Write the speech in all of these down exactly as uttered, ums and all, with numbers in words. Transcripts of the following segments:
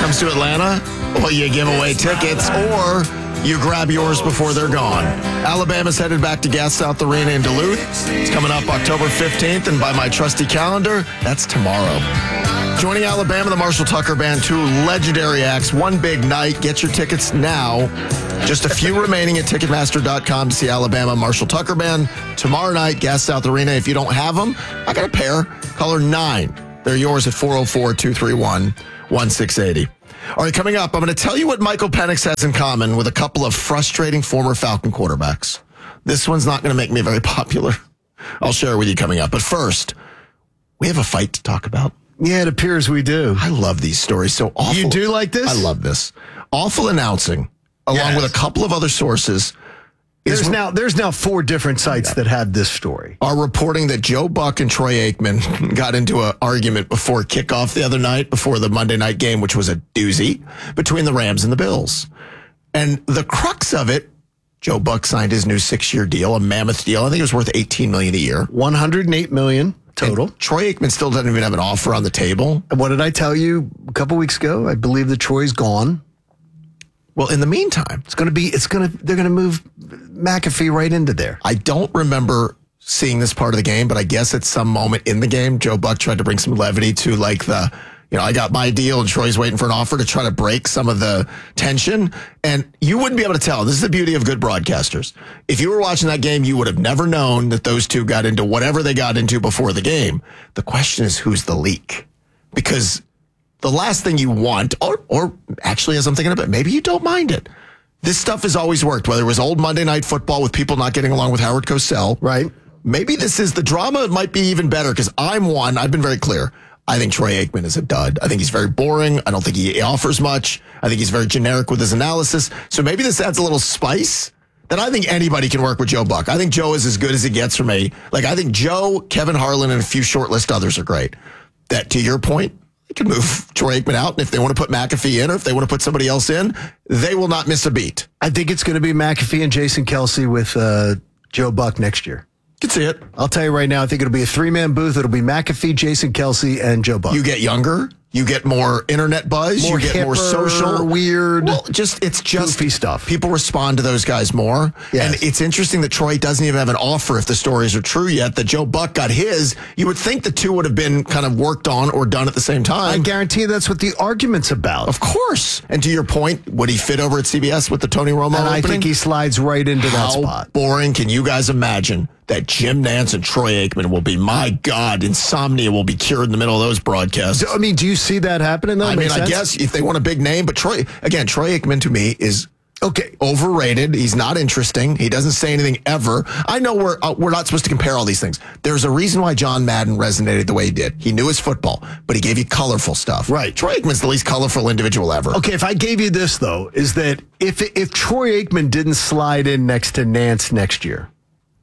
comes to Atlanta, well, you give away tickets or you grab yours before they're gone. Alabama's headed back to Gas South Arena in Duluth. It's coming up October fifteenth, and by my trusty calendar, that's tomorrow. Joining Alabama, the Marshall Tucker Band, two legendary acts, one big night. Get your tickets now. Just a few remaining at Ticketmaster dot com to see Alabama Marshall Tucker Band. Tomorrow night, Gas South Arena. If you don't have them, I got a pair. Color nine. They're yours at four oh four, two three one, one six eight oh. All right, coming up, I'm going to tell you what Michael Penix has in common with a couple of frustrating former Falcon quarterbacks. This one's not going to make me very popular. I'll share it with you coming up. But first, we have a fight to talk about. Yeah, it appears we do. I love these stories. So awful. You do like this? I love this. Awful announcing, along Yes. with a couple of other sources. There's is now there's now four different sites Yeah. that have this story. Are reporting that Joe Buck and Troy Aikman got into an argument before kickoff the other night, before the Monday night game, which was a doozy, between the Rams and the Bills. And the crux of it, Joe Buck signed his new six-year deal, a mammoth deal. I think it was worth eighteen million dollars a year. one hundred eight million dollars total. And Troy Aikman still doesn't even have an offer on the table. And what did I tell you a couple weeks ago? I believe that Troy's gone. Well, in the meantime, It's going to be, it's going to, they're going to move McAfee right into there. I don't remember seeing this part of the game, but I guess at some moment in the game, Joe Buck tried to bring some levity to like the, you know, I got my deal and Troy's waiting for an offer to try to break some of the tension. And you wouldn't be able to tell. This is the beauty of good broadcasters. If you were watching that game, you would have never known that those two got into whatever they got into before the game. The question is, who's the leak? Because the last thing you want, or, or actually, as I'm thinking about it, maybe you don't mind it. This stuff has always worked, whether it was old Monday Night Football with people not getting along with Howard Cosell. Right. Maybe this is the drama might be even better because I'm one. I've been very clear. I think Troy Aikman is a dud. I think he's very boring. I don't think he offers much. I think he's very generic with his analysis. So maybe this adds a little spice that I think anybody can work with Joe Buck. I think Joe is as good as it gets from a, like, I think Joe, Kevin Harlan, and a few shortlist others are great. That, to your point, they can move Troy Aikman out. And if they want to put McAfee in or if they want to put somebody else in, they will not miss a beat. I think it's going to be McAfee and Jason Kelsey with uh, Joe Buck next year. You can see it. I'll tell you right now, I think it'll be a three-man booth. It'll be McAfee, Jason Kelsey, and Joe Buck. You get younger. You get more internet buzz. More you get hipper, more social. weird, Well, just it's just goofy stuff. People respond to those guys more. Yes. And it's interesting that Troy doesn't even have an offer if the stories are true yet. That Joe Buck got his. You would think the two would have been kind of worked on or done at the same I time. guarantee that's what the argument's about. Of course. And to your point, would he fit over at C B S with the Tony Romo and opening? I think he slides right into that How spot. boring can you guys imagine that Jim Nantz and Troy Aikman will be? My God, insomnia will be cured in the middle of those broadcasts. I mean, do you see that happening, though? I mean, Makes I sense? guess if they want a big name, but Troy, again, Troy Aikman to me is Okay. overrated. He's not interesting. He doesn't say anything ever. I know we're uh, we're not supposed to compare all these things. There's a reason why John Madden resonated the way he did. He knew his football, but he gave you colorful stuff. Right. Troy Aikman's the least colorful individual ever. Okay, if I gave you this, though, is that if if Troy Aikman didn't slide in next to Nance next year,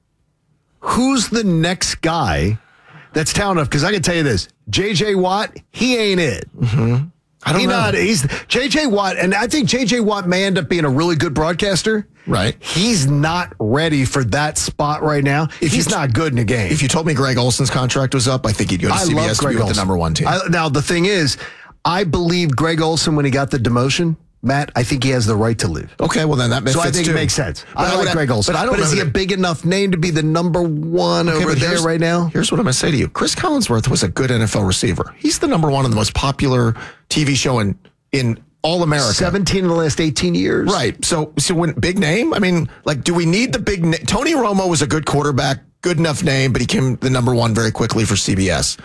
who's the next guy that's talented enough? Because I can tell you this, J J. Watt, he ain't it. Mm-hmm. I don't he know. Not, he's J J. Watt, and I think J J. Watt may end up being a really good broadcaster. Right. He's not ready for that spot right now. If he's you- not good in a game. If you told me Greg Olson's contract was up, I think he'd go to I C B S love to Greg be with Olson. the number one team. I, now, the thing is, I believe Greg Olson, when he got the demotion, Matt, I think he has the right to leave. okay, well then that fits So I think too. it makes sense. But I, would like have- Greg Olson. But I don't but know is he that- a big enough name to be the number one Okay, over but there here's- right now? Here's what I'm going to say to you. Chris Collinsworth was a good N F L receiver. He's the number one on the most popular T V show in, in all America. seventeen in the last eighteen years. Right. So, so when big name, I mean, like, do we need the big name? Tony Romo was a good quarterback, good enough name, but he came the number one very quickly for C B S.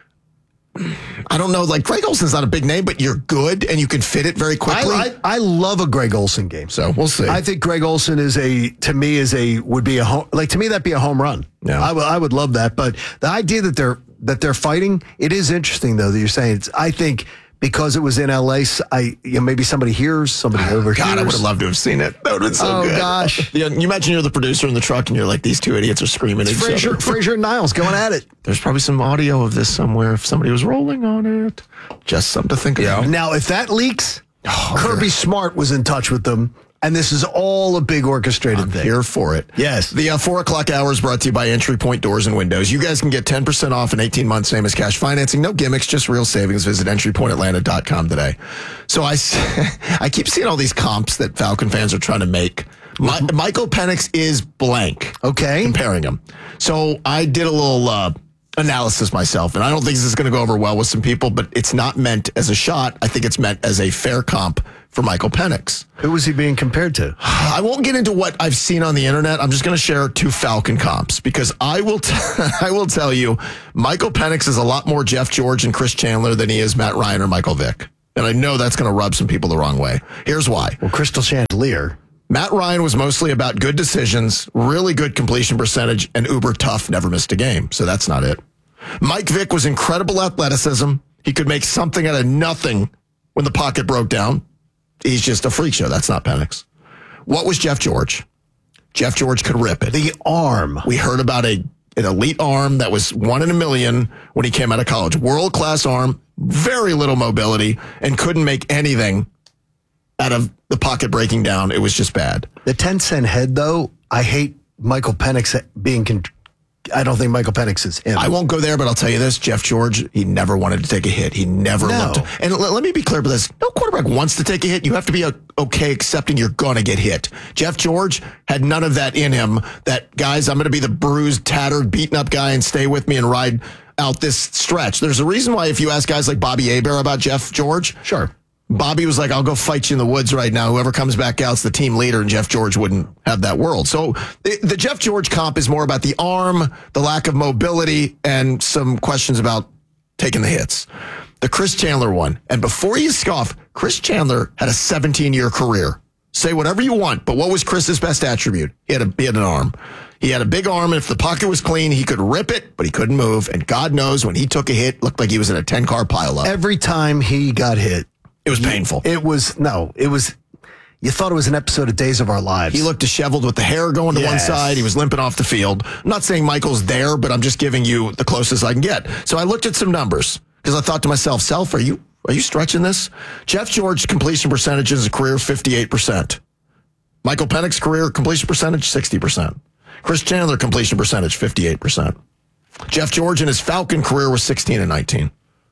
I don't know. Like, Greg Olson's not a big name, but you're good and you can fit it very quickly. I, I, I love a Greg Olson game. so we'll see. I think Greg Olson is a, to me, is a, would be a home, like, to me, that'd be a home run. Yeah. I would, I would love that. But the idea that they're, that they're fighting, it is interesting, though, that you're saying it's, I think, because it was in L A, I you know, maybe somebody hears, somebody overhears. God, I would have loved to have seen it. That would have been so Oh, good. gosh. Yeah, you imagine you're the producer in the truck and you're like, these two idiots are screaming at each Frazier, other. Frazier and Niles going at it. There's probably some audio of this somewhere if somebody was rolling on it. Just something to think about. Now, if that leaks, Oh, Kirby you're- Smart was in touch with them And this is all a big orchestrated I'm thing. here for it. Yes. The uh, four o'clock hour is brought to you by Entry Point Doors and Windows. You guys can get ten percent off and eighteen months same as cash financing. No gimmicks, just real savings. Visit entry point atlanta dot com today. So I, I keep seeing all these comps that Falcon fans are trying to make. My, Michael Penix is blank. Okay. Comparing him. So I did a little uh, analysis myself, and I don't think this is going to go over well with some people, but it's not meant as a shot. I think it's meant as a fair comp for Michael Penix. Who was he being compared to? I won't get into what I've seen on the internet. I'm just going to share two Falcon comps because I will t- I will tell you Michael Penix is a lot more Jeff George and Chris Chandler than he is Matt Ryan or Michael Vick. And I know that's going to rub some people the wrong way. Here's why. Well, Crystal Chandelier. Matt Ryan was mostly about good decisions, really good completion percentage, and uber tough, never missed a game. So that's not it. Mike Vick was incredible athleticism. He could make something out of nothing when the pocket broke down. He's just a freak show. That's not Penix. What was Jeff George? Jeff George could rip it. The arm. We heard about a an elite arm that was one in a million when he came out of college. World-class arm, very little mobility, and couldn't make anything out of the pocket breaking down. It was just bad. The ten-cent head, though, I hate Michael Penix being... Con- I don't think Michael Penix is him. I won't go there, but I'll tell you this. Jeff George, he never wanted to take a hit. He never No. looked. And let, let me be clear about this. No quarterback wants to take a hit. You have to be okay accepting you're going to get hit. Jeff George had none of that in him. That, guys, I'm going to be the bruised, tattered, beaten up guy and stay with me and ride out this stretch. There's a reason why if you ask guys like Bobby Hebert about Jeff George, Sure. Bobby was like, I'll go fight you in the woods right now. Whoever comes back out's the team leader, and Jeff George wouldn't have that world. So the, the Jeff George comp is more about the arm, the lack of mobility, and some questions about taking the hits. The Chris Chandler one, and before you scoff, Chris Chandler had a seventeen-year career. Say whatever you want, but what was Chris's best attribute? He had, a, he had an arm. He had a big arm, and if the pocket was clean, he could rip it, but he couldn't move. And God knows when he took a hit, it looked like he was in a ten-car pileup. Every time he got hit, It was painful. It was, no, it was, you thought it was an episode of Days of Our Lives. He looked disheveled with the hair going to Yes. one side. He was limping off the field. I'm not saying Michael's there, but I'm just giving you the closest I can get. So I looked at some numbers because I thought to myself, Self, are you are you stretching this? Jeff George's completion percentage in his career, fifty-eight percent. Michael Penix's career completion percentage, sixty percent. Chris Chandler completion percentage, fifty-eight percent. Jeff George in his Falcon career was sixteen and nineteen.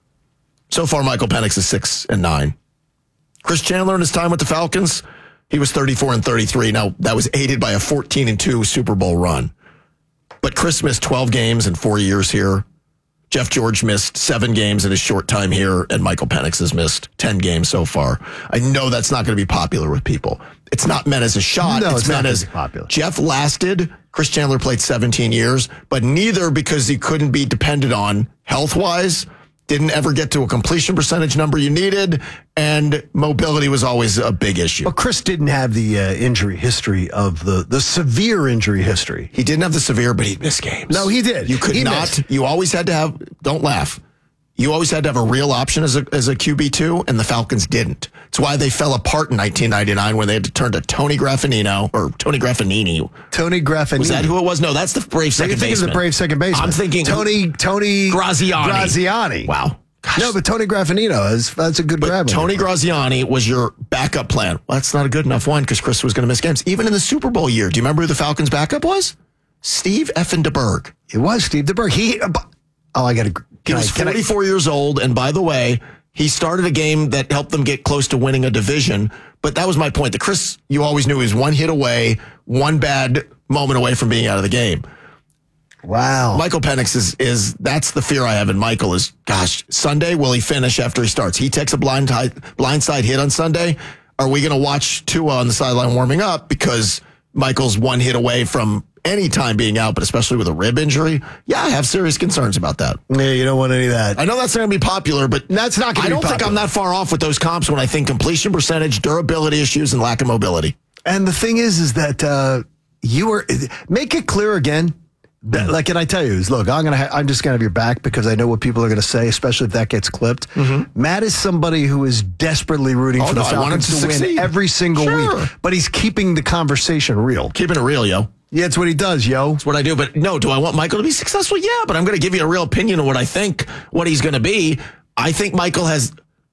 So far, Michael Penix is six and nine. Chris Chandler in his time with the Falcons, he was thirty-four and thirty-three. Now, that was aided by a fourteen and two Super Bowl run. But Chris missed twelve games in four years here. Jeff George missed seven games in his short time here, and Michael Penix has missed ten games so far. I know that's not going to be popular with people. It's not meant as a shot. No, it's, it's meant not as popular. Jeff lasted. Chris Chandler played seventeen years, but neither because he couldn't be depended on health-wise, didn't ever get to a completion percentage number you needed, and mobility was always a big issue. But Chris didn't have the uh, injury history of the, the severe injury history. He didn't have the severe, but he'd miss games. No, he did. You could He not. missed. You always had to have, don't laugh. You always had to have a real option as a as a Q B two, and the Falcons didn't. It's why they fell apart in nineteen ninety-nine when they had to turn to Tony Graffinino, or Tony Graffinini. Tony Graffinini. Was that who it was? No, that's the Brave So second you think of baseman. the Brave second baseman. I'm thinking Tony Tony Graziani. Graziani. Wow. Gosh. No, but Tony Graffinino is that's a good But grab. Tony Graziani was your backup plan. Well, that's not a good enough one because Chris was going to miss games. Even in the Super Bowl year, do you remember who the Falcons' backup was? Steve Effin DeBerg. It was Steve DeBerg. He. Oh, I got to. He was forty-four years old, and by the way, he started a game that helped them get close to winning a division. But that was my point. The Chris, you always knew he was one hit away, one bad moment away from being out of the game. Wow. Michael Penix is, is that's the fear I have in Michael is, gosh, Sunday, will he finish after he starts? He takes a blind blindside hit on Sunday. Are we going to watch Tua on the sideline warming up because Michael's one hit away from any time being out, but especially with a rib injury? Yeah, I have serious concerns about that. Yeah, you don't want any of that. I know that's not going to be popular, but That's not gonna I be don't think popular. I'm that far off with those comps when I think completion percentage, durability issues, and lack of mobility. And the thing is, is that uh, you were make it clear again. That, like, and I tell you, is look, I'm gonna, ha- I'm just gonna have your back because I know what people are gonna say, especially if that gets clipped. Mm-hmm. Matt is somebody who is desperately rooting Oh, for no, the I want him Falcons to to, win succeed. every single Sure. week, but he's keeping the conversation real. Keeping it real, yo. Yeah, it's what he does, yo. That's what I do. But no, do I want Michael to be successful? Yeah, but I'm going to give you a real opinion of what I think, what he's going to be. I think Michael has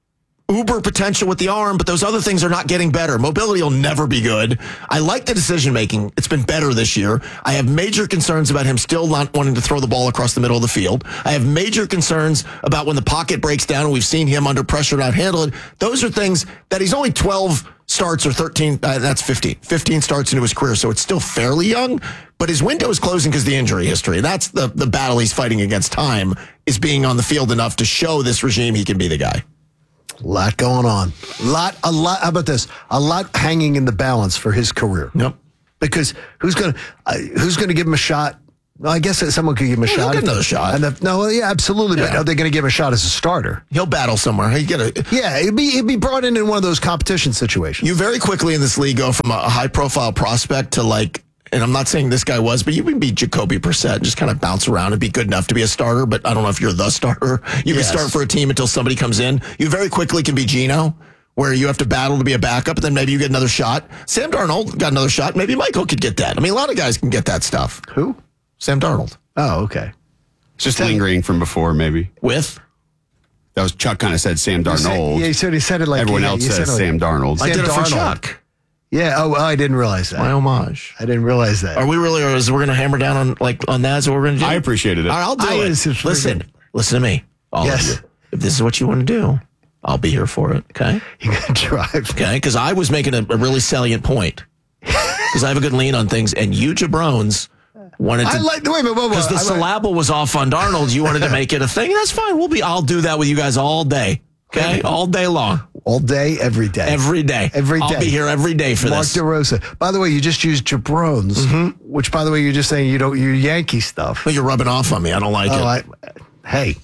uber potential with the arm, but those other things are not getting better. Mobility will never be good. I like the decision making. It's been better this year. I have major concerns about him still not wanting to throw the ball across the middle of the field. I have major concerns about when the pocket breaks down and we've seen him under pressure not handle it. Those are things that he's only twelve starts or thirteen. Uh, that's fifteen. fifteen starts into his career, so it's still fairly young. But his window is closing because of the injury history. That's the, the battle he's fighting against. Time is being on the field enough to show this regime he can be the guy. A lot going on. A lot, a lot. How about this? A lot hanging in the balance for his career. Yep. Because who's going to uh, who's going to give him a shot? Well, I guess someone could give him a well, shot. He'll get another shot. And the, no, yeah, absolutely. Yeah. But are they going to give him a shot as a starter? He'll battle somewhere. He get a, yeah, it'd be it'd be brought in in one of those competition situations. You very quickly in this league go from a high profile prospect to like. And I'm not saying this guy was, but you can be Jacoby Brissett and just kind of bounce around and be good enough to be a starter. But I don't know if you're the starter. You yes. can start for a team until somebody comes in. You very quickly can be Geno, where you have to battle to be a backup, and then maybe you get another shot. Sam Darnold got another shot. Maybe Michael could get that. I mean, a lot of guys can get that stuff. Who? Sam Darnold. Oh, okay. It's just lingering from before, maybe. With? That was Chuck kind of said Sam Darnold. Said, yeah, he said he said it like everyone yeah, else said says like, Sam Darnold. I Sam did it for Darnold. Chuck. Yeah. Oh, well, I didn't realize that. My homage. I didn't realize that. Are we really? Or is we're going to hammer down on like on that? Is what we're going to do? I appreciated it. All right, I'll do I it. was- Listen, listen to me. All Yes. of you. If this is what you want to do, I'll be here for it. Okay. You can drive. Okay, because I was making a, a really salient point. Because I have a good lean on things, and you jabrones wanted to. I like the way, but because the I like- syllable was off on Darnold. You wanted to make it a thing. That's fine. We'll be. I'll do that with you guys all day. Okay, all day long, all day, every day, every day, every day. I'll be here every day for Mark this. DeRosa. By the way, you just used jabrones, mm-hmm. which, by the way, you're just saying you don't. You Yankee stuff. But you're rubbing off on me. I don't like oh, it. I, hey,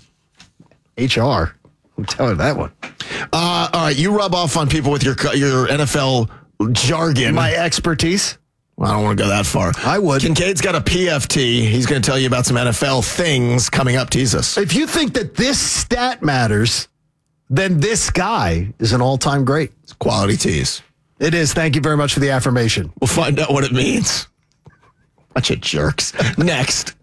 H R. I'm telling you that one. Uh, all right, you rub off on people with your your N F L jargon. My expertise. Well, I don't want to go that far. I would. Kincaid's got a P F T. He's going to tell you about some N F L things coming up. Tease us. If you think that this stat matters, then this guy is an all-time great. It's quality tease. It is. Thank you very much for the affirmation. We'll find out what it means. Bunch of jerks. Next.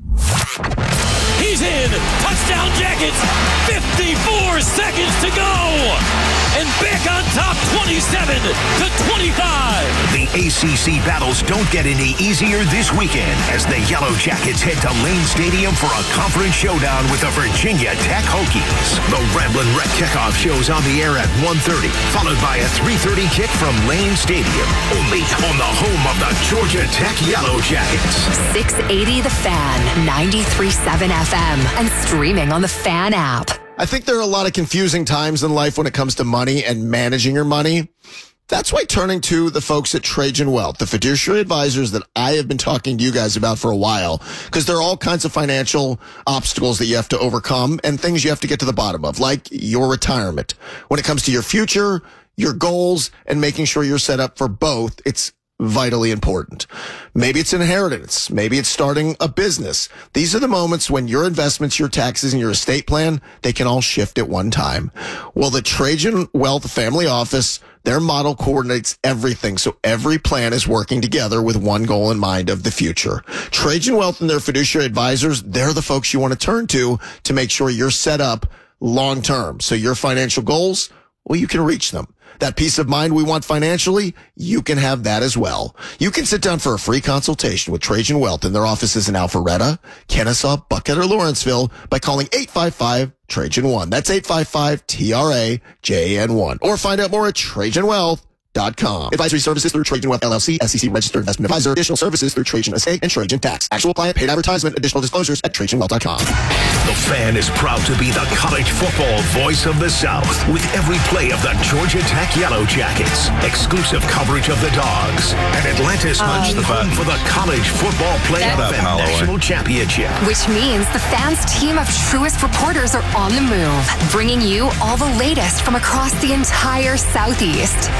He's in. Touchdown Jackets. fifty-four seconds to go. And back on top twenty-seven to twenty-five. The A C C battles don't get any easier this weekend as the Yellow Jackets head to Lane Stadium for a conference showdown with the Virginia Tech Hokies. The Ramblin' Wreck kickoff shows on the air at one thirty, followed by a three thirty kick from Lane Stadium. Only on the home of the Georgia Tech Yellow Jackets. six eighty The Fan, ninety-three point seven F M, and streaming on the Fan app. I think there are a lot of confusing times in life when it comes to money and managing your money. That's why turning to the folks at Trajan Wealth, the fiduciary advisors that I have been talking to you guys about for a while, because there are all kinds of financial obstacles that you have to overcome and things you have to get to the bottom of, like your retirement. When it comes to your future, your goals, and making sure you're set up for both, it's vitally important. Maybe it's inheritance. Maybe it's starting a business. These are the moments when your investments, your taxes, and your estate plan, they can all shift at one time. Well, the Trajan Wealth Family Office, their model coordinates everything, so every plan is working together with one goal in mind of the future. Trajan Wealth and their fiduciary advisors, they're the folks you want to turn to to make sure you're set up long term. So your financial goals, well, you can reach them. That peace of mind we want financially, you can have that as well. You can sit down for a free consultation with Trajan Wealth in their offices in Alpharetta, Kennesaw, Buckhead, or Lawrenceville by calling eight five five Trajan one. That's eight five five T R A J A N one. Or find out more at Trajan Wealth dot com. Advisory services through Trajan Wealth L L C, S E C registered investment advisor. Additional services through Trajan Estate and Trajan Tax. Actual client paid advertisement. Additional disclosures at Trajan Wealth dot com. The Fan is proud to be the college football voice of the South with every play of the Georgia Tech Yellow Jackets, exclusive coverage of the Dogs, and Atlantis Punch, the home for the college football playoff and national championship. Which means the Fan's team of truest reporters are on the move, bringing you all the latest from across the entire Southeast. It's the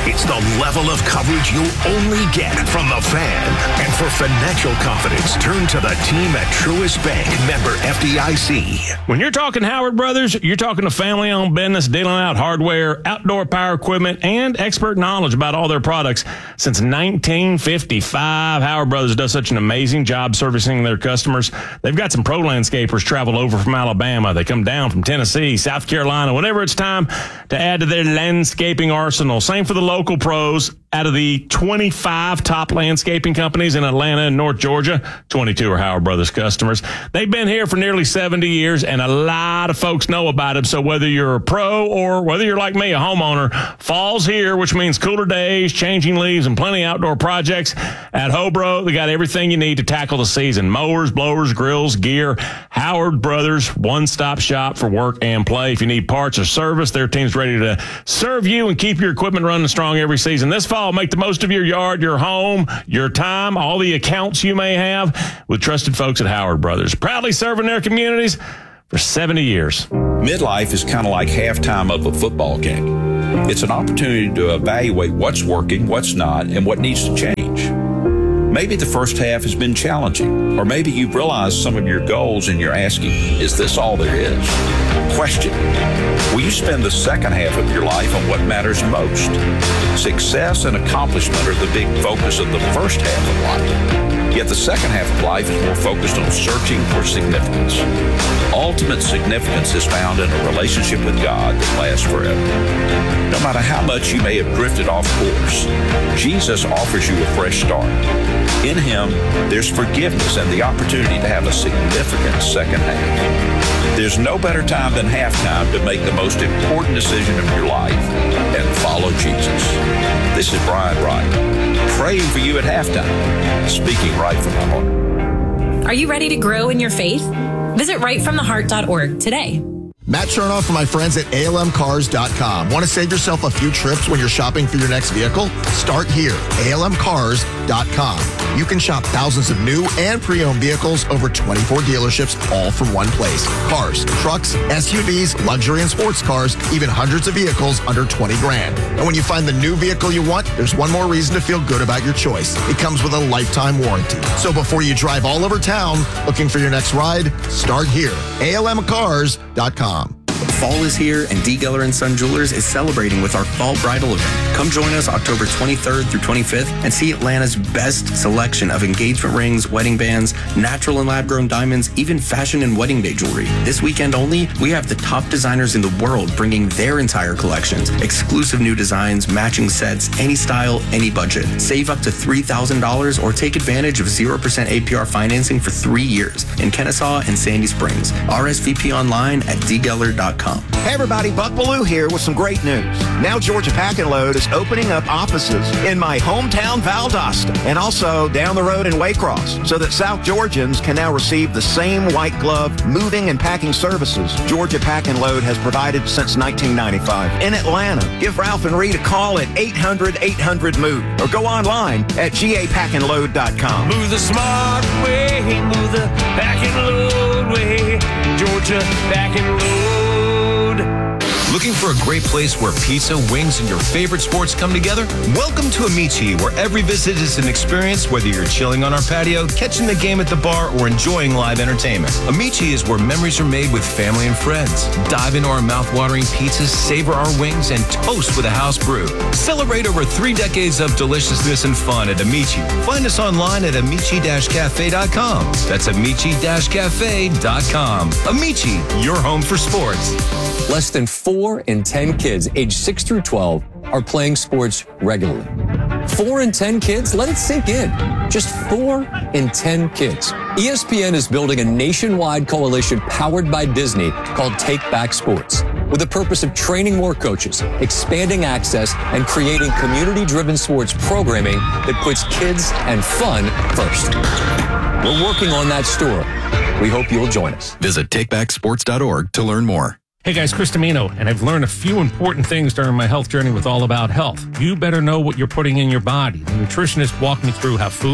level of coverage you'll only get from the Fan. And for financial confidence, turn to the team at Truist Bank, member F D I C. When you're talking Howard Brothers, you're talking a family-owned business dealing out hardware, outdoor power equipment, and expert knowledge about all their products. Since nineteen fifty-five, Howard Brothers does such an amazing job servicing their customers. They've got some pro landscapers travel over from Alabama. They come down from Tennessee, South Carolina, whenever it's time to add to their landscaping arsenal. Same for the local pros. Out of the twenty-five top landscaping companies in Atlanta and North Georgia, twenty-two are Howard Brothers customers. They've been here for nearly seventy years, and a lot of folks know about them. So whether you're a pro or whether you're like me, a homeowner, fall's here, which means cooler days, changing leaves, and plenty of outdoor projects. At Hobro, they got everything you need to tackle the season. Mowers, blowers, grills, gear. Howard Brothers, one-stop shop for work and play. If you need parts or service, their team's ready to serve you and keep your equipment running strong every season. This fall, make the most of your yard, your home, your time, all the accounts you may have with trusted folks at Howard Brothers. Proudly serving their communities for seventy years. Midlife is kind of like halftime of a football game. It's an opportunity to evaluate what's working, what's not, and what needs to change. Maybe the first half has been challenging, or maybe you've realized some of your goals and you're asking, is this all there is? Question, will you spend the second half of your life on what matters most? Success and accomplishment are the big focus of the first half of life. Yet the second half of life is more focused on searching for significance. Ultimate significance is found in a relationship with God that lasts forever. No matter how much you may have drifted off course, Jesus offers you a fresh start. In Him, there's forgiveness and the opportunity to have a significant second half. There's no better time than halftime to make the most important decision of your life and follow Jesus. This is Brian Wright, praying for you at halftime, speaking right from the heart. Are you ready to grow in your faith? Visit right from the heart dot org today. Matt Chernoff from my friends at A L M cars dot com. Want to save yourself a few trips when you're shopping for your next vehicle? Start here, A L M cars dot com. You can shop thousands of new and pre-owned vehicles over twenty-four dealerships, all from one place. Cars, trucks, S U Vs, luxury and sports cars, even hundreds of vehicles under twenty grand. And when you find the new vehicle you want, there's one more reason to feel good about your choice. It comes with a lifetime warranty. So before you drive all over town looking for your next ride, start here, A L M cars dot com. Fall is here, and D. Geller and Son Jewelers is celebrating with our Fall Bridal event. Come join us October twenty-third through twenty-fifth and see Atlanta's best selection of engagement rings, wedding bands, natural and lab-grown diamonds, even fashion and wedding day jewelry. This weekend only, we have the top designers in the world bringing their entire collections. Exclusive new designs, matching sets, any style, any budget. Save up to three thousand dollars or take advantage of zero percent A P R financing for three years in Kennesaw and Sandy Springs. R S V P online at D Geller dot com. Hey everybody, Buck Bellew here with some great news. Now Georgia Pack and Load is opening up offices in my hometown Valdosta and also down the road in Waycross so that South Georgians can now receive the same white glove moving and packing services Georgia Pack and Load has provided since nineteen ninety-five. In Atlanta, give Ralph and Reed a call at eight hundred eight hundred move or go online at G A pack and load dot com. Move the smart way, move the pack and load way, Georgia Pack and Load. Looking for a great place where pizza, wings, and your favorite sports come together? Welcome to Amici, where every visit is an experience, whether you're chilling on our patio, catching the game at the bar, or enjoying live entertainment. Amici is where memories are made with family and friends. Dive into our mouth-watering pizzas, savor our wings, and toast with a house brew. Celebrate over three decades of deliciousness and fun at Amici. Find us online at amici dash cafe dot com. That's amici dash cafe dot com. Amici, your home for sports. Less than four in ten kids aged six through twelve are playing sports regularly. Four in ten kids? Let it sink in. Just four in ten kids. E S P N is building a nationwide coalition powered by Disney called Take Back Sports, with the purpose of training more coaches, expanding access, and creating community-driven sports programming that puts kids and fun first. We're working on that story. We hope you'll join us. Visit take back sports dot org to learn more. Hey guys, Chris Domino, and I've learned a few important things during my health journey with All About Health. You better know what you're putting in your body. The nutritionist walked me through how food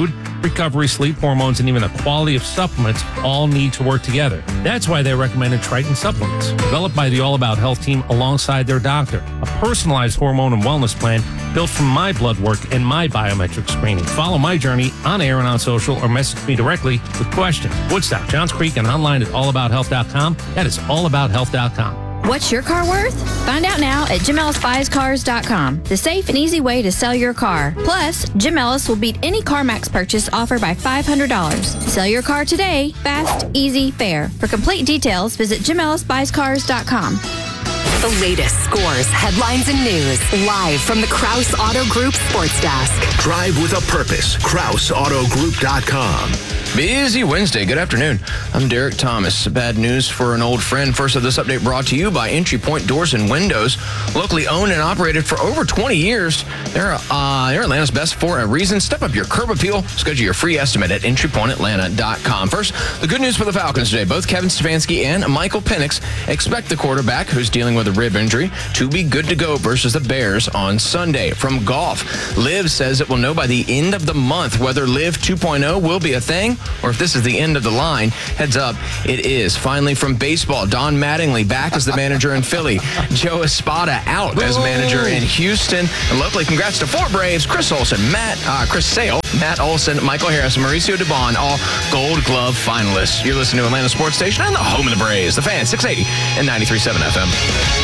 recovery, sleep hormones, and even the quality of supplements all need to work together. That's why they recommended Triton Supplements, developed by the All About Health team alongside their doctor. A personalized hormone and wellness plan built from my blood work and my biometric screening. Follow my journey on air and on social or message me directly with questions. Woodstock, Johns Creek, and online at all about health dot com. That is all about health dot com. What's your car worth? Find out now at Jim Ellis Buys Cars dot com, the safe and easy way to sell your car. Plus, Jim Ellis will beat any CarMax purchase offer by five hundred dollars. Sell your car today, fast, easy, fair. For complete details, visit Jim Ellis Buys Cars dot com. The latest scores, headlines, and news live from the Kraus Auto Group Sports Desk. Drive with a purpose. Kraus Auto Group dot com. Busy Wednesday. Good afternoon. I'm Derek Thomas. Bad news for an old friend. First of this update brought to you by Entry Point Doors and Windows. Locally owned and operated for over twenty years. They're, uh, they're Atlanta's best for a reason. Step up your curb appeal. Schedule your free estimate at entry point atlanta dot com. First, the good news for the Falcons today. Both Kevin Stefanski and Michael Penix expect the quarterback, who's dealing with a rib injury, to be good to go versus the Bears on Sunday. From golf, Liv says it will know by the end of the month whether Liv two point oh will be a thing or if this is the end of the line. Heads up, it is. Finally, from baseball, Don Mattingly back as the manager in Philly. Joe Espada out as manager in Houston. And locally, congrats to four Braves: Chris Olsen, Matt, uh, Chris Sale, Matt Olson, Michael Harris, Mauricio Dubon, all Gold Glove finalists. You're listening to Atlanta Sports Station and the home of the Braves, the Fan, six eighty and ninety-three point seven F M.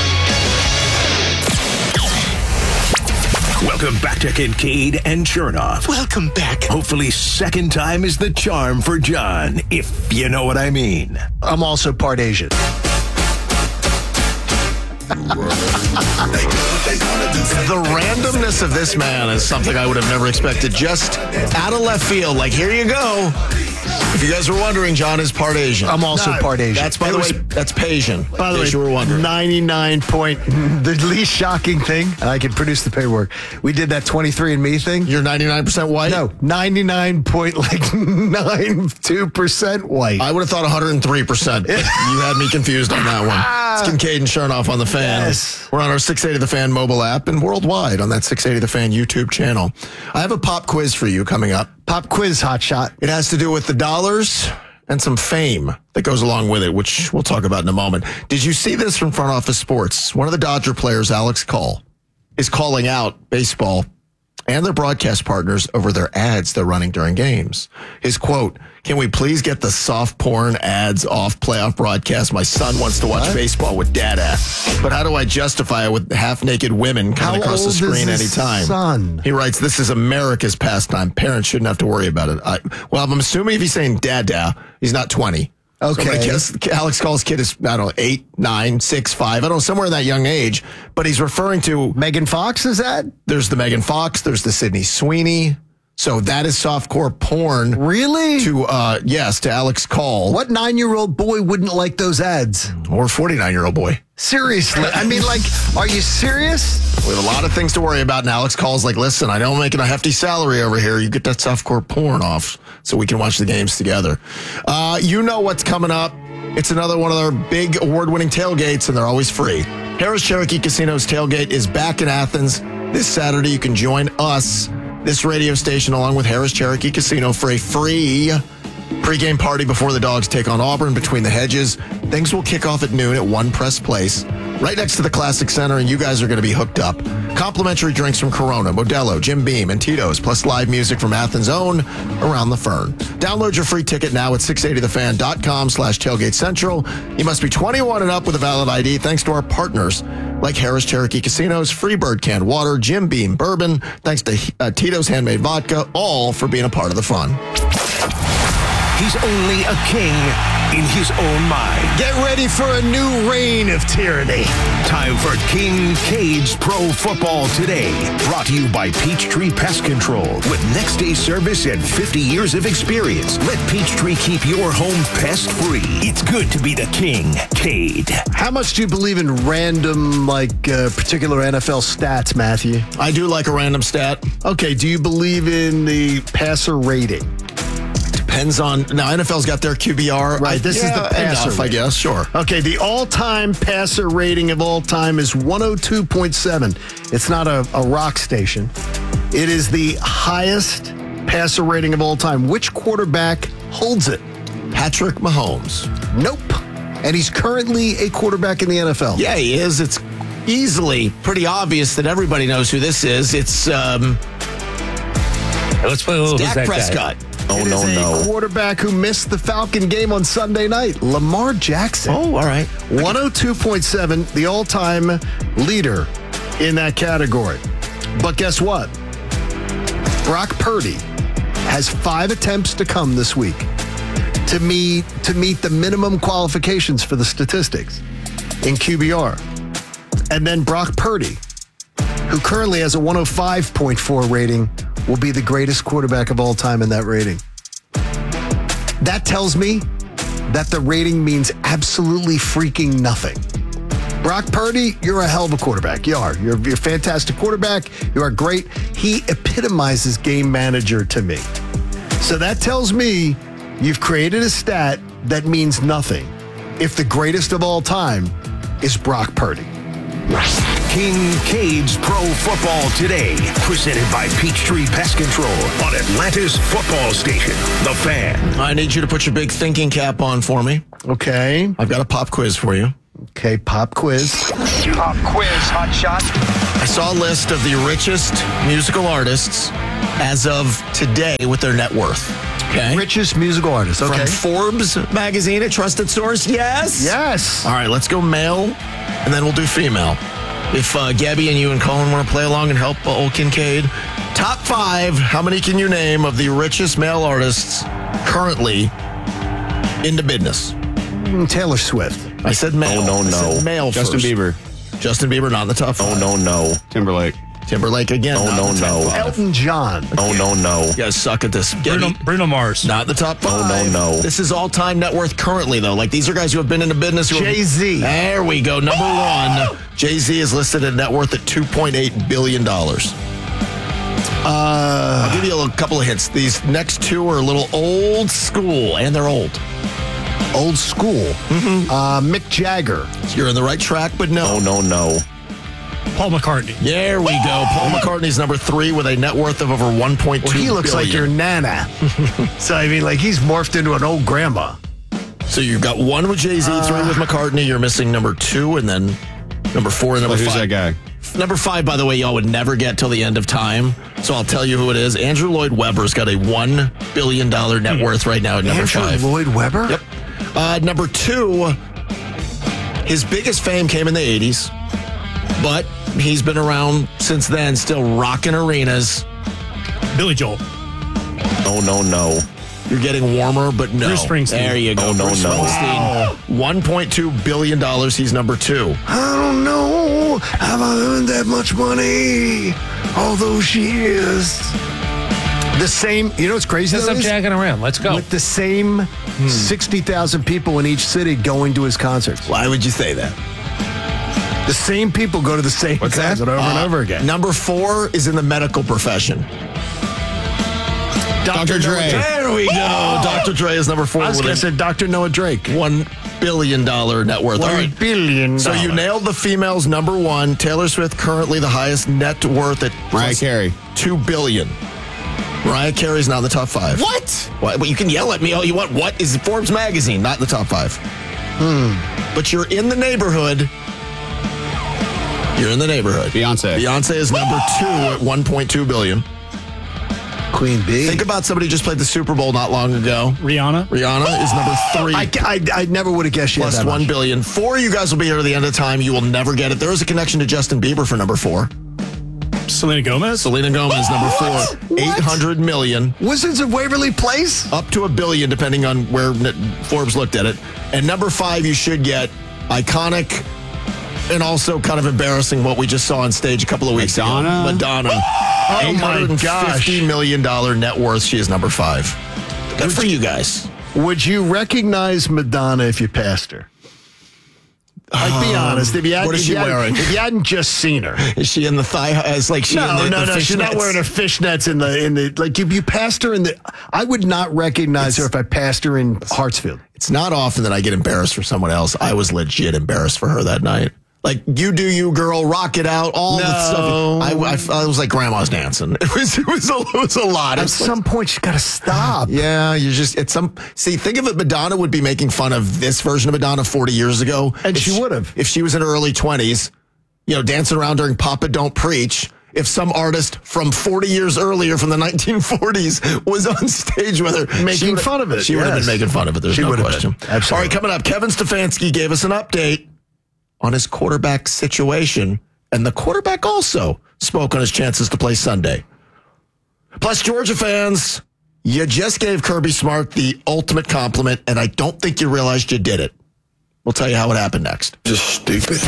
Welcome back to Kincaid and Chernoff. Welcome back. Hopefully second time is the charm for John, if you know what I mean. I'm also part Asian. The randomness of this man is something I would have never expected. Just out of left field, like, here you go. If you guys were wondering, John is part Asian. I'm also No, part Asian. That's, by It the was- way, that's Pasian. By the in way, case you were wondering. ninety-nine point, the least shocking thing, and I can produce the paperwork. We did that twenty-three and me thing. You're ninety-nine percent white? No, ninety-nine point like ninety-two percent white. I would have thought one hundred three percent. You had me confused on that one. It's Kincaid and Chernoff on The Fan. Yes. We're on our six eighty The Fan mobile app and worldwide on that six eighty The Fan YouTube channel. I have a pop quiz for you coming up. Pop quiz, hot shot. It has to do with the dollars and some fame that goes along with it, which we'll talk about in a moment. Did you see this from Front Office Sports? One of the Dodger players, Alex Call, is calling out baseball and their broadcast partners over their ads they're running during games. His quote, "Can we please get the soft porn ads off playoff broadcast? My son wants to watch What? baseball with dada. But how do I justify it with half-naked women coming How across the old screen is his anytime?" son? He writes, "This is America's pastime. Parents shouldn't have to worry about it." I, well, I'm assuming if he's saying dada, he's not twenty. Okay. So I guess Alex Call's kid is, I don't know, eight, nine, six, five. I don't know, somewhere in that young age. But he's referring to Megan Fox, is that? There's the Megan Fox. There's the Sydney Sweeney. So that is softcore porn. Really? To, uh, yes, to Alex Call. What nine-year-old boy wouldn't like those ads? Or forty-nine-year-old boy. Seriously. I mean, like, are you serious? We have a lot of things to worry about. And Alex Call's like, listen, I know I'm making a hefty salary over here. You get that softcore porn off so we can watch the games together. Uh, you know what's coming up. It's another one of their big award-winning tailgates, and they're always free. Harris Cherokee Casino's tailgate is back in Athens this Saturday. You can join us, this radio station, along with Harris Cherokee Casino for a free pregame party before the Dogs take on Auburn between the hedges. Things will kick off at noon at One Press Place, right next to the Classic Center, and you guys are going to be hooked up. Complimentary drinks from Corona, Modelo, Jim Beam, and Tito's, plus live music from Athens' own Around the Fern. Download your free ticket now at six eighty the fan dot com slash tailgate central. You must be twenty-one and up with a valid I D, thanks to our partners like Harris Cherokee Casinos, Freebird Canned Water, Jim Beam Bourbon, thanks to uh, Tito's Handmade Vodka, all for being a part of the fun. He's only a king in his own mind. Get ready for a new reign of tyranny. Time for Kincaid's Pro Football Today. Brought to you by Peachtree Pest Control. With next day service and fifty years of experience, let Peachtree keep your home pest-free. It's good to be the king, Cade. How much do you believe in random, like, uh, particular N F L stats, Matthew? I do like a random stat. Okay, do you believe in the passer rating? Depends on, now N F L's got their Q B R. Right, this yeah, is the passer enough, I rating. guess, sure. Okay, the all-time passer rating of all time is one oh two point seven. It's not a, a rock station. It is the highest passer rating of all time. Which quarterback holds it? Patrick Mahomes. Nope. And he's currently a quarterback in the N F L. Yeah, he is. It's easily pretty obvious that everybody knows who this is. It's um, let's play a little Dak Prescott. Oh, it is no, a quarterback who missed the Falcon game on Sunday night, Lamar Jackson. Oh, all right. one oh two point seven, the all-time leader in that category. But guess what? Brock Purdy has five attempts to come this week to meet to meet the minimum qualifications for the statistics in Q B R. And then Brock Purdy, who currently has a one oh five point four rating, will be the greatest quarterback of all time in that rating. That tells me that the rating means absolutely freaking nothing. Brock Purdy, you're a hell of a quarterback. You are. You're, you're a fantastic quarterback. You are great. He epitomizes game manager to me. So that tells me you've created a stat that means nothing if the greatest of all time is Brock Purdy. Kincaid's Pro Football Today, presented by Peachtree Pest Control on Atlanta's football station, The Fan. I need you to put your big thinking cap on for me. Okay. I've got a pop quiz for you. Okay, pop quiz. Pop quiz, hot shot. I saw a list of the richest musical artists as of today with their net worth. Okay. Richest musical artists. Okay. From Forbes magazine, a trusted source. Yes. Yes. All right, let's go male, and then we'll do female. If uh, Gabby and you and Colin want to play along and help uh, old Kincaid. Top five, how many can you name of the richest male artists currently in the business? Mm, Taylor Swift. I said male. Oh, no, I no. said male Justin first. Bieber. Justin Bieber, not in the top five. Oh, no, no. Timberlake. Timberlake again. Oh, not no, in the top no. five. Elton John. Oh, no, no. You guys suck at this. Bruno, Gabby, Bruno Mars. not in the top five. Oh, no, no. This is all-time net worth currently, though. Like, these are guys who have been in the business. Who Jay-Z. Have, there we go. Number one. Jay-Z is listed at net worth at two point eight billion dollars. Uh, I'll give you a couple of hints. These next two are a little old school, and they're old. Old school. Mm-hmm. Uh, Mick Jagger. You're on the right track, but no. Oh, no, no. Paul McCartney. There we go. Paul McCartney's number three with a net worth of over one point two Well, he looks billion. like your nana. So, I mean, like, he's morphed into an old grandma. So you've got one with Jay-Z, Uh, three with McCartney. You're missing number two, and then number four and number Well, who's five. that guy? Number five, by the way, y'all would never get till the end of time. So I'll tell you who it is. Andrew Lloyd Webber's got a one billion dollars net worth right now at number Andrew five. Lloyd Webber? Yep. Uh, number two, his biggest fame came in the eighties, but he's been around since then, still rocking arenas. Billy Joel. Oh, no, no. You're getting warmer, but no. Bruce Springsteen. There you go. Oh, no, Bruce no. Springsteen. one point two billion dollars. He's number two. I don't know. Have I earned that much money all those years? The same, you know what's crazy? Let's though stop is? jacking around. Let's go. With the same sixty thousand people in each city going to his concerts. Why would you say that? The same people go to the same What's that? concert over and Uh, over again. Number four is in the medical profession. Doctor Dre. There we go. Doctor Dre is number four. I was with going a to say Doctor Noah Drake. One billion dollar net worth. All One right. billion So you dollars. nailed the females. Number one, Taylor Swift, currently the highest net worth at Mariah Carey. two billion. Mariah Carey's not in the top five. What? What? Well, you can yell at me all you want. What is Forbes magazine? Not in the top five. Hmm. But you're in the neighborhood. You're in the neighborhood. Beyonce. Beyonce is number two at one point two billion. Queen Bee. Think about somebody who just played the Super Bowl not long ago. Rihanna. Rihanna is number three. I, I, I never would have guessed she had Plus that one much. billion. Four, you guys will be here at the end of time. You will never get it. There is a connection to Justin Bieber for number four. Selena Gomez. Selena Gomez, number four. What? eight hundred million. Wizards of Waverly Place? Up to a billion, depending on where Forbes looked at it. And number five, you should get iconic and also kind of embarrassing what we just saw on stage a couple of weeks Madonna? ago. Madonna. Oh my eight hundred fifty million dollars net worth. She is number five. Good for you guys. Would you recognize Madonna if you passed her? Like, be honest. If you hadn't, what is if she you hadn't- wearing? If you hadn't just seen her. Is she in the thigh? It's like she No, in the, no, the no. She's not fishnets? wearing her fishnets in the in the like. If you passed her in the, I would not recognize her if I passed her in Hartsfield. It's not often that I get embarrassed for someone else. I was legit embarrassed for her that night. Like, you do you, girl, rock it out, all No. the stuff. I, I, I was like grandma's dancing. It was, it was, a, it was a lot. At It's some like, point, you got to stop. yeah, you just, it's some, see, think of it, Madonna would be making fun of this version of Madonna forty years ago. And If she would have. If she was in her early twenties, you know, dancing around during Papa Don't Preach. If some artist from forty years earlier from the nineteen forties was on stage with her. Making she would've- fun of it, She would have yes. been making fun of it. There's She no would have question. been. Absolutely. All right, coming up, Kevin Stefanski gave us an update on his quarterback situation, and the quarterback also spoke on his chances to play Sunday. Plus, Georgia fans, you just gave Kirby Smart the ultimate compliment, and I don't think you realized you did it. We'll tell you how it happened next. Just stupid.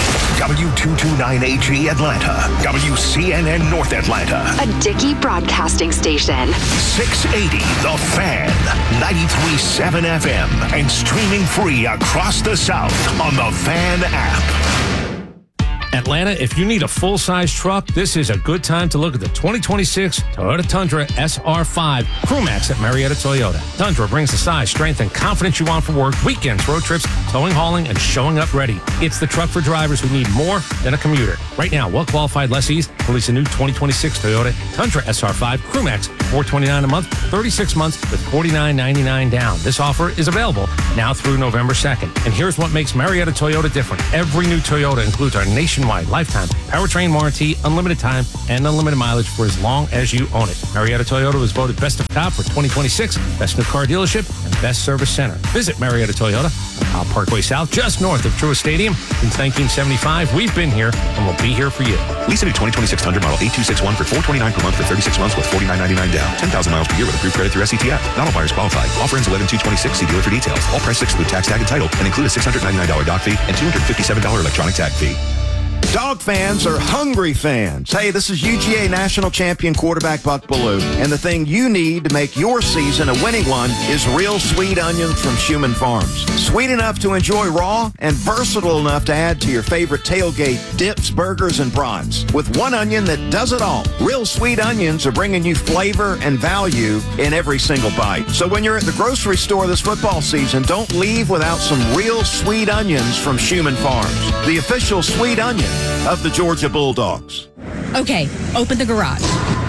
W two twenty-nine A G Atlanta. W C N N North Atlanta. A Dickey broadcasting station. six eighty The Fan. ninety-three point seven F M. And streaming free across the South on the Fan app. Atlanta, if you need a full-size truck, this is a good time to look at the twenty twenty-six Toyota Tundra S R five Crewmax at Marietta Toyota. Tundra brings the size, strength, and confidence you want for work, weekends, road trips, towing, hauling, and showing up ready. It's the truck for drivers who need more than a commuter. Right now, well-qualified lessees release a new twenty twenty-six Toyota Tundra S R five Crewmax, four hundred twenty-nine dollars a month, thirty-six months with forty-nine ninety-nine down. This offer is available now through November second. And here's what makes Marietta Toyota different. Every new Toyota includes our nationwide lifetime powertrain warranty, unlimited time, and unlimited mileage for as long as you own it. Marietta Toyota was voted Best of Top for twenty twenty-six, Best New Car Dealership, and Best Service Center. Visit Marietta Toyota on Parkway South, just north of Truist Stadium. Since nineteen seventy-five, we've been here, and we'll be here for you. Lease a new twenty twenty-six Tundra model eight two six one for four hundred twenty-nine dollars per month for thirty-six months with forty-nine ninety-nine down. ten thousand miles per year with approved credit through S E T F. Not all buyers qualify. Offer ends eleven two twenty-six. See dealer for details. All prices exclude tax, tag, and title and include a six hundred ninety-nine dollars dock fee and two hundred fifty-seven dollars electronic tag fee. Dog fans are hungry fans. Hey, this is U G A national champion quarterback Buck Bellew, and the thing you need to make your season a winning one is real sweet onions from Schumann Farms. Sweet enough to enjoy raw and versatile enough to add to your favorite tailgate dips, burgers, and brats. With one onion that does it all. Real sweet onions are bringing you flavor and value in every single bite. So when you're at the grocery store this football season, don't leave without some real sweet onions from Schumann Farms, the official sweet onion of the Georgia Bulldogs. Okay, open the garage.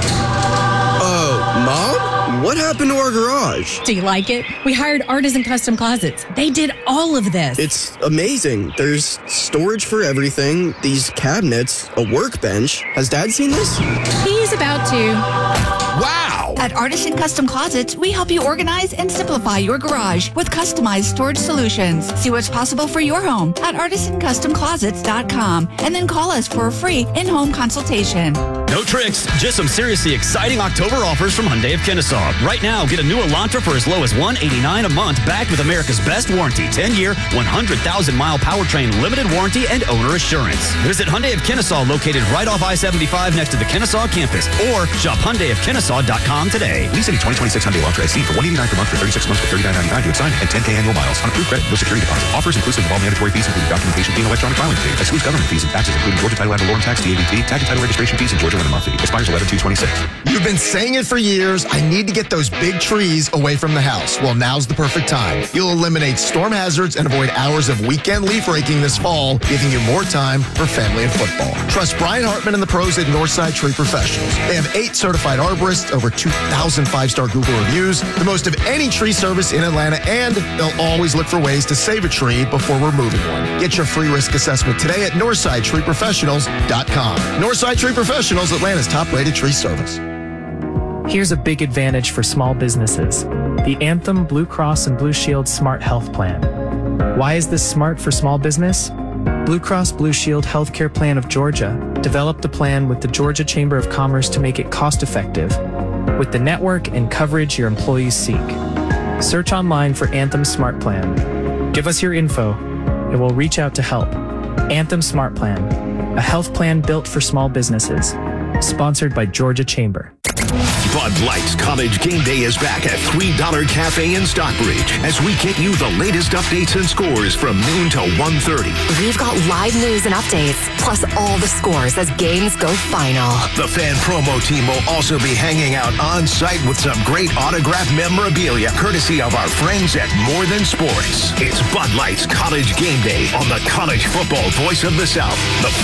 Oh, Mom? What happened to our garage? Do you like it? We hired Artisan Custom Closets. They did all of this. It's amazing. There's storage for everything, these cabinets, a workbench. Has Dad seen this? He's about to. Wow! At Artisan Custom Closets, we help you organize and simplify your garage with customized storage solutions. See what's possible for your home at artisan custom closets dot com and then call us for a free in-home consultation. No tricks, just some seriously exciting October offers from Hyundai of Kennesaw. Right now, get a new Elantra for as low as one hundred eighty-nine dollars a month, backed with America's best warranty, ten-year, one hundred thousand mile powertrain limited warranty and owner assurance. Visit Hyundai of Kennesaw, located right off I seventy-five next to the Kennesaw campus, or shop Hyundai of Kennesaw dot com today. Lease a new twenty twenty-six Hyundai Elantra S E for one hundred eighty-nine dollars per month for thirty-six months with thirty-nine ninety-nine to sign and ten K annual miles. On approved credit, no security deposit. Offers inclusive of all mandatory fees, including documentation fee and electronic filing fee. Excludes government fees and taxes, including Georgia Title Ad Valorem Tax, D A V T, tag and title registration fees, and Georgia Rental fee. Expires eleven two twenty-six. You've been saying it for years. I need to get those big trees away from the house. Well, now's the perfect time. You'll eliminate storm hazards and avoid hours of weekend leaf raking this fall, giving you more time for family and football. Trust Brian Hartman and the pros at Northside Tree Professionals. They have eight certified arborists, over two thousand five-star Google reviews, the most of any tree service in Atlanta, and they'll always look for ways to save a tree before removing one. Get your free risk assessment today at northside tree professionals dot com. Northside Tree Professionals, Atlanta's top-rated tree service. Here's a big advantage for small businesses. The Anthem Blue Cross and Blue Shield Smart Health Plan. Why is this smart for small business? Blue Cross Blue Shield Healthcare Plan of Georgia developed the plan with the Georgia Chamber of Commerce to make it cost-effective, with the network and coverage your employees seek. Search online for Anthem Smart Plan. Give us your info, and we'll reach out to help. Anthem Smart Plan, a health plan built for small businesses. Sponsored by Georgia Chamber. Bud Light's College Game Day is back at three dollar Cafe in Stockbridge as we get you the latest updates and scores from noon to one thirty. We've got live news and updates, plus all the scores as games go final. The fan promo team will also be hanging out on site with some great autograph memorabilia courtesy of our friends at More Than Sports. It's Bud Light's College Game Day on the college football voice of the South. The